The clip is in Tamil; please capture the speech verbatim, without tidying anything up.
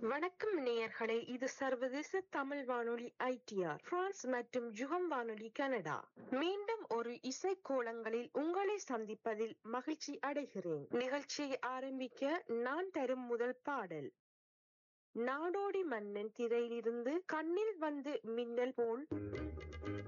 வணக்கம் நேயர்களே, இது சர்வதேச தமிழ் வானொலி ஐ டி ஆர் பிரான்ஸ் மற்றும் ஜுகம் வானொலி கனடா. மீண்டும் ஒரு இசை கோலங்களில் உங்களை சந்திப்பதில் மகிழ்ச்சி அடைகிறேன். நிகழ்ச்சியை ஆரம்பிக்க நான் தரும் முதல் பாடல் நாடோடி மன்னன் திரையிலிருந்து கண்ணில் வந்து மின்னல் போல்